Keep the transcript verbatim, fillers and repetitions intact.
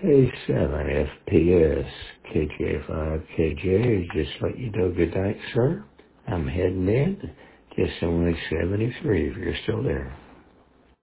A seven F P S K J five K J. Just let you know good night, sir. I'm heading in. Just only seventy-three if you're still there.